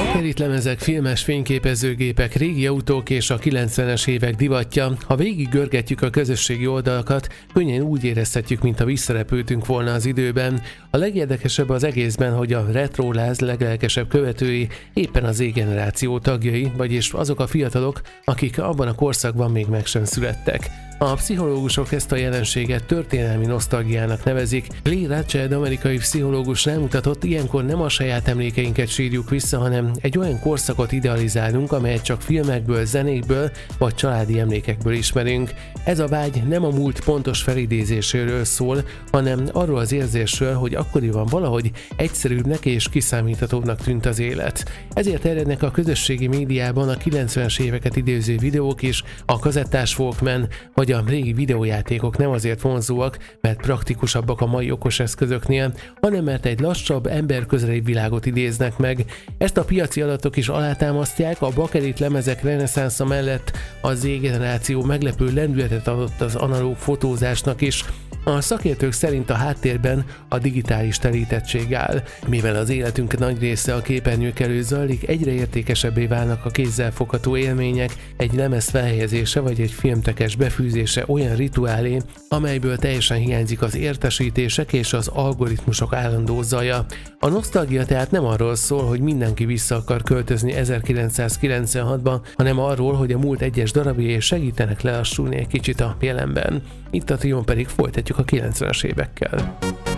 Bakelit-lemezek, filmes fényképezőgépek, régi autók és a 90-es évek divatja. Ha végig görgetjük a közösségi oldalakat, könnyen úgy érezhetjük, mintha visszarepültünk volna az időben. A legérdekesebb az egészben, hogy a retroláz leglelkesebb követői éppen az Z-generáció tagjai, vagyis azok a fiatalok, akik abban a korszakban még meg sem születtek. A pszichológusok ezt a jelenséget történelmi nosztalgiának nevezik. Lee Ratched amerikai pszichológus rámutatott, ilyenkor nem a saját emlékeinket sírjuk vissza, hanem egy olyan korszakot idealizálunk, amelyet csak filmekből, zenékből vagy családi emlékekből ismerünk. Ez a vágy nem a múlt pontos felidézéséről szól, hanem arról az érzésről, hogy akkoriban valahogy egyszerűbbnek és kiszámíthatóbbnak tűnt az élet. Ezért terjednek a közösségi médiában a 90-es éveket idéző videók is, a kazettás Walkman vagy a régi videójátékok nem azért vonzóak, mert praktikusabbak a mai okos eszközöknél, hanem mert egy lassabb, emberközelibb világot idéznek meg. Ezt a piaci adatok is alátámasztják, a bakelit-lemezek reneszánsza mellett a Z-generáció meglepő lendületet adott az analóg fotózásnak is. A szakértők szerint a háttérben a digitális terítettség áll. Mivel az életünk nagy része a képernyők előtt zajlik, egyre értékesebbé válnak a kézzelfogható élmények, egy lemez felhelyezése vagy egy filmtekes befűzése olyan rituálé, amelyből teljesen hiányzik az értesítések és az algoritmusok állandó zaja. A nosztalgia tehát nem arról szól, hogy mindenki vissza akar költözni 1996-ba, hanem arról, hogy a múlt egyes darabjai segítenek lelassulni egy kicsit a jelenben. Itt a Trion pedig folytatjuk a 90-es évekkel.